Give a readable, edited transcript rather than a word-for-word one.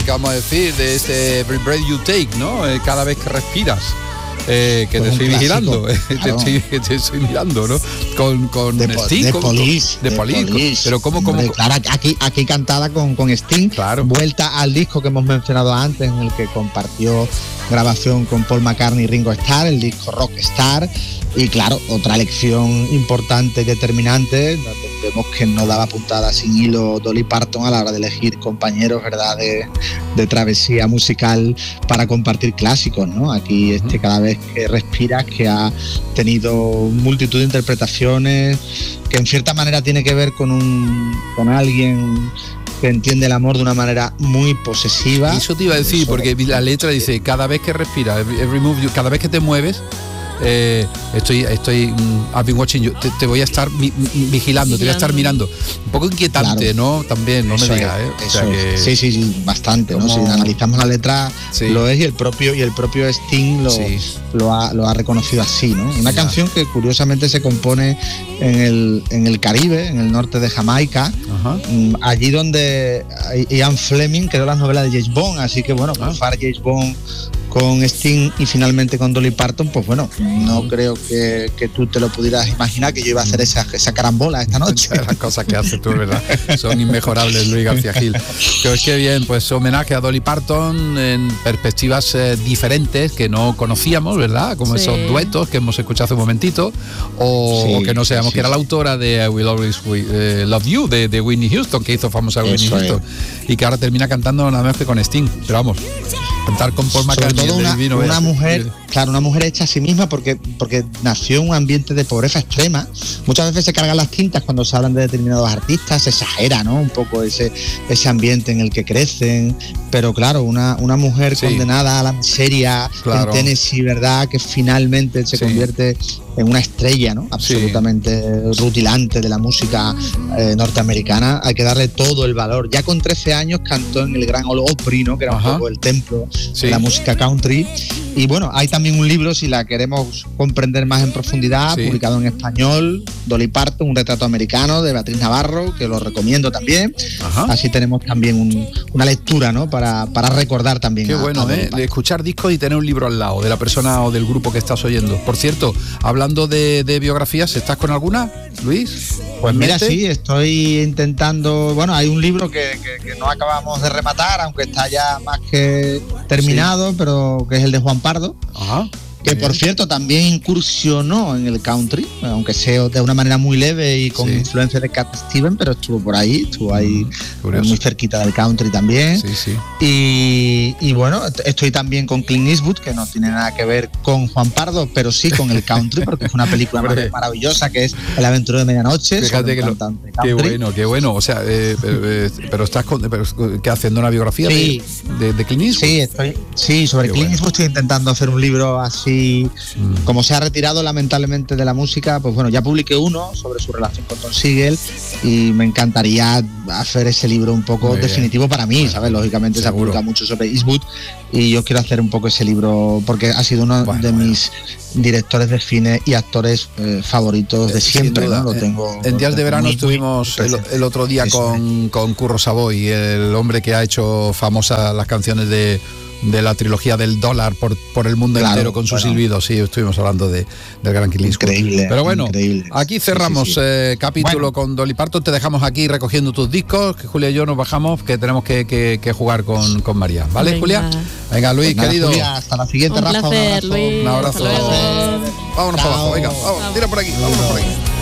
vamos a decir, de este Every Breath You Take, ¿no? Cada vez que respiras. Que te estoy vigilando, claro. te estoy mirando, ¿no? Con Sting, de Police. Pero ¿cómo? Claro, aquí cantada con Sting, claro. Vuelta al disco que hemos mencionado antes, en el que compartió grabación con Paul McCartney y Ringo Starr, el disco Rockstar. Y claro, otra lección importante y determinante, donde vemos que no daba puntada sin hilo Dolly Parton a la hora de elegir compañeros, ¿verdad?, de travesía musical para compartir clásicos, ¿no? Aquí cada vez que respiras, que ha tenido multitud de interpretaciones, que en cierta manera tiene que ver con alguien que entiende el amor de una manera muy posesiva. Eso te iba a decir, porque la letra dice, cada vez que respiras, every move you, cada vez que te mueves, I've been watching you, te voy a estar vigilando, te voy a estar mirando. Un poco inquietante, claro. ¿no? También, no me digas, O sea que... Sí, bastante, ¿no? Si analizamos la letra, lo es, y el propio Sting lo ha reconocido así, ¿no? Una canción que curiosamente se compone en el Caribe, en el norte de Jamaica, allí donde Ian Fleming creó las novelas de James Bond, así que bueno, cruzar James Bond con Sting y finalmente con Dolly Parton, pues bueno, no creo que tú te lo pudieras imaginar que yo iba a hacer esa carambola esta noche. Las cosas que haces tú, ¿verdad? Son inmejorables, Luis García Gil. Qué bien, pues homenaje a Dolly Parton en perspectivas diferentes que no conocíamos, ¿verdad? Como esos duetos que hemos escuchado hace un momentito, o que no sabíamos que era la autora de I Will Always Love You, de Whitney Houston, que hizo famosa Whitney Houston, y que ahora termina cantando nada menos que con Sting. Pero vamos, cantar con Paul McCartney. Todo una mujer, claro, una mujer hecha a sí misma porque nació en un ambiente de pobreza extrema. Muchas veces se cargan las tintas cuando se hablan de determinados artistas, se exagera, ¿no? Un poco ese ambiente en el que crecen, pero claro, una mujer condenada a la miseria en Tennessee, ¿verdad? Que finalmente se convierte en una estrella, ¿no? Absolutamente rutilante de la música norteamericana. Hay que darle todo el valor. Ya con 13 años cantó en el Gran Ole Opry, ¿no? Que era un poco el templo de la música country. Y bueno, hay también un libro, si la queremos comprender más en profundidad, publicado en español, Dolly Parton, un retrato americano, de Beatriz Navarro, que lo recomiendo también. Así tenemos también una lectura, ¿no? Para recordar también. Qué bueno, de escuchar discos y tener un libro al lado de la persona o del grupo que estás oyendo. Por cierto, hablando de biografías, ¿estás con alguna, Luis? Pues mira, sí, estoy intentando. Bueno, hay un libro que no acabamos de rematar, aunque está ya más que terminado, pero que es el de Juan Pardo. Que por cierto también incursionó en el country, aunque sea de una manera muy leve y con influencia de Cat Stevens, pero estuvo ahí muy cerquita del country también. Y bueno, estoy también con Clint Eastwood, que no tiene nada que ver con Juan Pardo, pero sí con el country, porque es una película maravillosa que es El aventurero de medianoche. Fíjate qué bueno. O sea, pero estás ¿qué, haciendo una biografía de Clint Eastwood? Sí, sobre Clint Eastwood estoy intentando hacer un libro así. Como se ha retirado lamentablemente de la música, pues bueno, ya publiqué uno sobre su relación con Don Siegel y me encantaría hacer ese libro un poco definitivo para mí, ¿sabes? Lógicamente se ha publicado mucho sobre Eastwood y yo quiero hacer un poco ese libro porque ha sido uno de mis directores de cine y actores favoritos de siempre, ¿no? Lo tengo. En Días de Verano estuvimos el otro día con Curro Savoy, el hombre que ha hecho famosas las canciones de la trilogía del dólar por el mundo entero con sus silbidos. Sí, estuvimos hablando del gran Clint Eastwood. Increíble. Pero bueno, aquí cerramos capítulo con Dolly Parton. Te dejamos aquí recogiendo tus discos, que Julia y yo nos bajamos, que tenemos que jugar con María. ¿Vale, venga. Julia? Venga, Luis, pues nada, querido. Julia, hasta la siguiente, Rafa. Un placer, Luis. Un abrazo. Vámonos para abajo, venga, vamos, tira por aquí, vámonos por aquí.